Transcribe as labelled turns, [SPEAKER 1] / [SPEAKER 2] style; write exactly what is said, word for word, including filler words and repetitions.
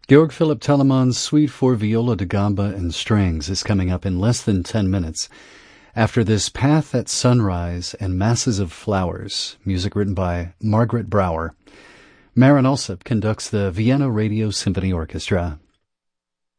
[SPEAKER 1] Georg Philipp Telemann's Suite for Viola da Gamba and Strings is coming up in less than ten minutes. After this, Path at Sunrise and Masses of Flowers, music written by Margaret Brauer. Marin Alsop conducts the Vienna Radio Symphony Orchestra.